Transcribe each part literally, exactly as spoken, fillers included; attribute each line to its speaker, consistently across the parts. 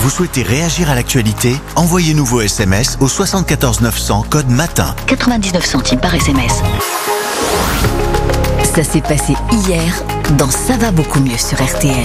Speaker 1: Vous souhaitez réagir à l'actualité ? Envoyez-nous vos S M S au soixante-quatorze neuf cents, code matin.
Speaker 2: quatre-vingt-dix-neuf centimes par S M S. Ça s'est passé hier dans Ça va beaucoup mieux sur R T L.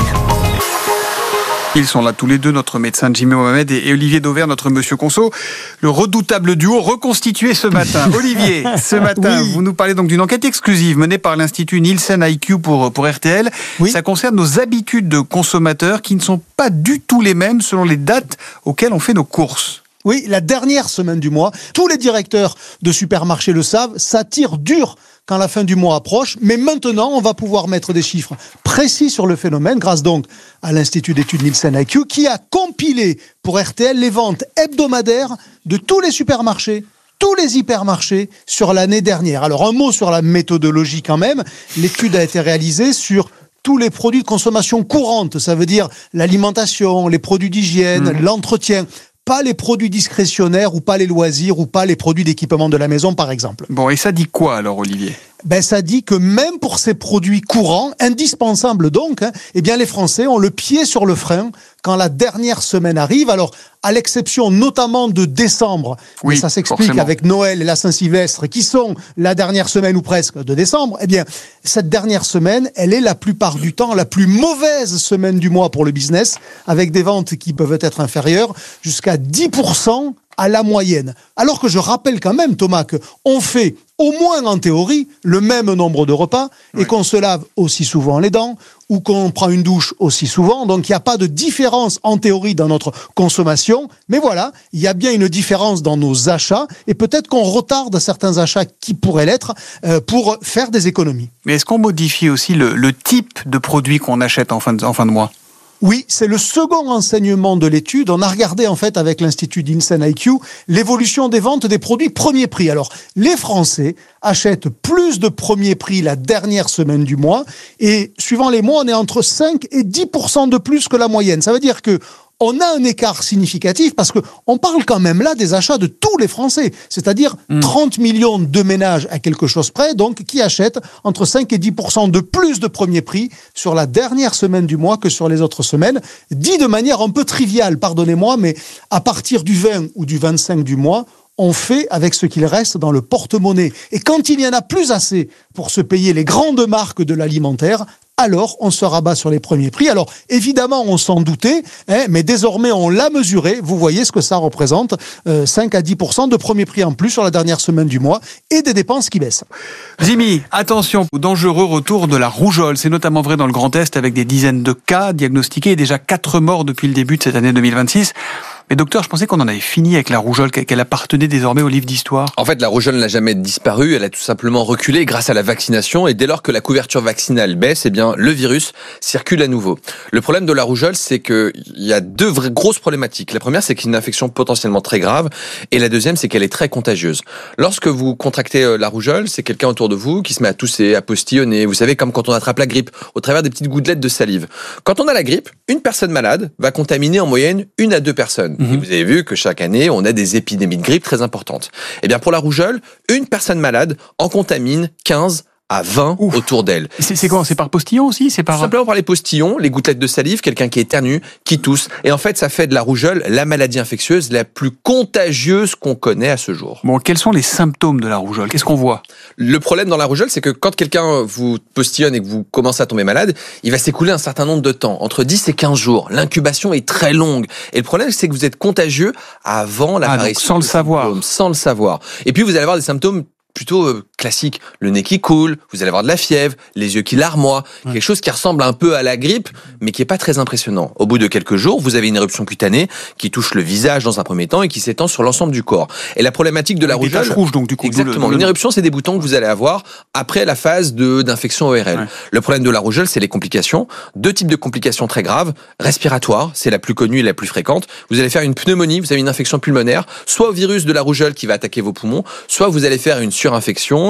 Speaker 3: Ils sont là tous les deux, notre médecin Jimmy Mohamed et Olivier Dauvert, notre monsieur Conso. Le redoutable duo reconstitué ce matin. Olivier, ce matin, oui. Vous nous parlez donc d'une enquête exclusive menée par l'Institut Nielsen I Q pour, pour R T L. Oui. Ça concerne nos habitudes de consommateurs qui ne sont pas du tout les mêmes selon les dates auxquelles on fait nos courses.
Speaker 4: Oui, la dernière semaine du mois, tous les directeurs de supermarchés le savent, ça tire dur quand la fin du mois approche. Mais maintenant, on va pouvoir mettre des chiffres précis sur le phénomène, grâce donc à l'Institut d'études Nielsen I Q, qui a compilé pour R T L les ventes hebdomadaires de tous les supermarchés, tous les hypermarchés sur l'année dernière. Alors, un mot sur la méthodologie quand même. L'étude a été réalisée sur tous les produits de consommation courante. Ça veut dire l'alimentation, les produits d'hygiène, mmh. l'entretien. Pas les produits discrétionnaires ou pas les loisirs ou pas les produits d'équipement de la maison, par exemple.
Speaker 3: Bon, et ça dit quoi alors, Olivier ?
Speaker 4: Ben, ça dit que même pour ces produits courants, indispensables donc, hein, eh bien les Français ont le pied sur le frein quand la dernière semaine arrive. Alors, à l'exception notamment de décembre, oui, mais ça s'explique forcément avec Noël et la Saint-Sylvestre, qui sont la dernière semaine ou presque de décembre, eh bien, cette dernière semaine, elle est la plupart du temps la plus mauvaise semaine du mois pour le business, avec des ventes qui peuvent être inférieures jusqu'à dix pour cent à la moyenne. Alors que je rappelle quand même, Thomas, qu'on fait au moins en théorie le même nombre de repas et oui. qu'on se lave aussi souvent les dents ou qu'on prend une douche aussi souvent. Donc il n'y a pas de différence en théorie dans notre consommation. Mais voilà, il y a bien une différence dans nos achats et peut-être qu'on retarde certains achats qui pourraient l'être euh, pour faire des économies.
Speaker 3: Mais est-ce qu'on modifie aussi le, le type de produit qu'on achète en fin de, en fin de mois ?
Speaker 4: Oui, c'est le second enseignement de l'étude. On a regardé en fait avec l'Institut Nielsen I Q l'évolution des ventes des produits premier prix. Alors, les Français achètent plus de premier prix la dernière semaine du mois et suivant les mois, on est entre cinq et dix pour cent de plus que la moyenne. Ça veut dire que on a un écart significatif parce qu'on parle quand même là des achats de tous les Français, c'est-à-dire mmh. trente millions de ménages à quelque chose près, donc qui achètent entre cinq et dix pour cent de plus de premier prix sur la dernière semaine du mois que sur les autres semaines. Dit de manière un peu triviale, pardonnez-moi, mais à partir du vingt ou du vingt-cinq du mois, on fait avec ce qu'il reste dans le porte-monnaie. Et quand il n'y en a plus assez pour se payer les grandes marques de l'alimentaire, alors on se rabat sur les premiers prix. Alors évidemment, on s'en doutait, hein, mais désormais on l'a mesuré. Vous voyez ce que ça représente, euh, cinq à dix pour cent de premiers prix en plus sur la dernière semaine du mois et des dépenses qui baissent.
Speaker 3: Jimmy, attention au dangereux retour de la rougeole. C'est notamment vrai dans le Grand Est avec des dizaines de cas diagnostiqués et déjà quatre morts depuis le début de cette année deux mille vingt-six. Mais docteur, je pensais qu'on en avait fini avec la rougeole, qu'elle appartenait désormais au livre d'histoire.
Speaker 5: En fait, la rougeole n'a jamais disparu, elle a tout simplement reculé grâce à la vaccination. Et dès lors que la couverture vaccinale baisse, eh bien, le virus circule à nouveau. Le problème de la rougeole, c'est qu'il y a deux vraies grosses problématiques. La première, c'est qu'il y a une infection potentiellement très grave. Et la deuxième, c'est qu'elle est très contagieuse. Lorsque vous contractez la rougeole, c'est quelqu'un autour de vous qui se met à tousser, à postillonner. Vous savez, comme quand on attrape la grippe, au travers des petites gouttelettes de salive. Quand on a la grippe, une personne malade va contaminer en moyenne une à deux personnes. Et vous avez vu que chaque année, on a des épidémies de grippe très importantes. Eh bien, pour la rougeole, une personne malade en contamine quinze à vingt Ouf. Autour d'elle.
Speaker 3: C'est, c'est quoi ? C'est par postillon aussi ? C'est par...
Speaker 5: Simplement par les postillons, les gouttelettes de salive, quelqu'un qui éternue, qui tousse. Et en fait, ça fait de la rougeole la maladie infectieuse la plus contagieuse qu'on connaît à ce jour.
Speaker 3: Bon, quels sont les symptômes de la rougeole ? Qu'est-ce qu'on voit ?
Speaker 5: Le problème dans la rougeole, c'est que quand quelqu'un vous postillonne et que vous commencez à tomber malade, il va s'écouler un certain nombre de temps, entre dix et quinze jours. L'incubation est très longue. Et le problème, c'est que vous êtes contagieux avant l'apparition.
Speaker 3: Ah, donc sans le savoir.
Speaker 5: Symptômes, sans le savoir. Et puis, vous allez avoir des symptômes plutôt euh, classique, le nez qui coule, vous allez avoir de la fièvre, les yeux qui larmoient, ouais. quelque chose qui ressemble un peu à la grippe, mais qui est pas très impressionnant. Au bout de quelques jours, vous avez une éruption cutanée qui touche le visage dans un premier temps et qui s'étend sur l'ensemble du corps. Et la problématique de la
Speaker 3: Avec
Speaker 5: rougeole,
Speaker 3: des taches rouges donc du coup.
Speaker 5: Exactement. Le, le... Une éruption, c'est des boutons que vous allez avoir après la phase de d'infection O R L. Ouais. Le problème de la rougeole, c'est les complications. Deux types de complications très graves. Respiratoire, c'est la plus connue et la plus fréquente. Vous allez faire une pneumonie, vous avez une infection pulmonaire, soit au virus de la rougeole qui va attaquer vos poumons, soit vous allez faire une surinfection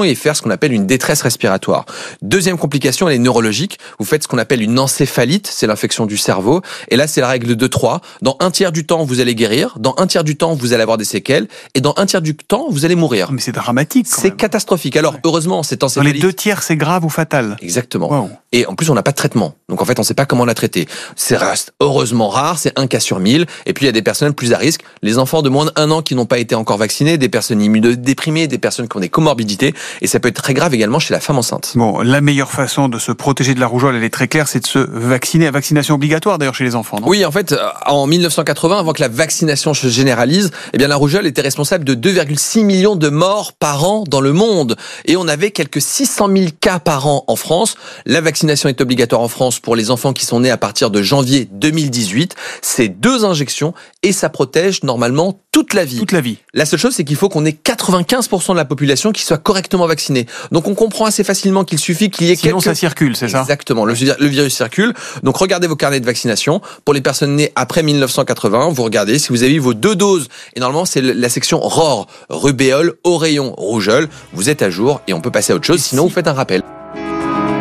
Speaker 5: vaccination et faire ce qu'on appelle une détresse respiratoire. Deuxième complication, elle est neurologique. Vous faites ce qu'on appelle une encéphalite, c'est l'infection du cerveau. Et là, c'est la règle de trois. Dans un tiers du temps, vous allez guérir. Dans un tiers du temps, vous allez avoir des séquelles. Et dans un tiers du temps, vous allez mourir.
Speaker 3: Mais c'est dramatique. quand
Speaker 5: C'est
Speaker 3: même.
Speaker 5: catastrophique. Alors,
Speaker 3: Ouais.
Speaker 5: heureusement, cette
Speaker 3: Dans
Speaker 5: encéphalite...
Speaker 3: les deux tiers, c'est grave ou fatal.
Speaker 5: Exactement.
Speaker 3: Wow.
Speaker 5: Et en plus, on n'a pas de traitement. Donc en fait, on ne sait pas comment la traiter. C'est reste heureusement rare, c'est un cas sur mille. Et puis il y a des personnes plus à risque, les enfants de moins d'un an qui n'ont pas été encore vaccinés, des personnes immunodéprimées, des personnes qui ont des comorbidités. Et ça peut être très grave également chez la femme enceinte.
Speaker 3: Bon, la meilleure façon de se protéger de la rougeole, elle est très claire, c'est de se vacciner. La vaccination obligatoire d'ailleurs chez les enfants, non ?
Speaker 5: Oui, en fait, en mille neuf cent quatre-vingts, avant que la vaccination se généralise, eh bien la rougeole était responsable de deux virgule six millions de morts par an dans le monde. Et on avait quelques six cent mille cas par an en France. La vaccination est obligatoire en France pour les enfants qui sont nés à partir de janvier deux mille dix-huit. C'est deux injections et ça protège normalement toute la vie.
Speaker 3: Toute la vie.
Speaker 5: La seule chose, c'est qu'il faut qu'on ait quatre-vingt-quinze pour cent de la population qui soit correctement vaccinée. Donc on comprend assez facilement qu'il suffit qu'il y ait
Speaker 3: Sinon
Speaker 5: quelques...
Speaker 3: ça circule, c'est ça ?
Speaker 5: Exactement, le, le virus circule. Donc regardez vos carnets de vaccination. Pour les personnes nées après mille neuf cent quatre-vingts, vous regardez si vous avez eu vos deux doses. Et normalement, c'est la section R O R, rubéole, oreillon, rougeole. Vous êtes à jour et on peut passer à autre chose, sinon vous faites un rappel.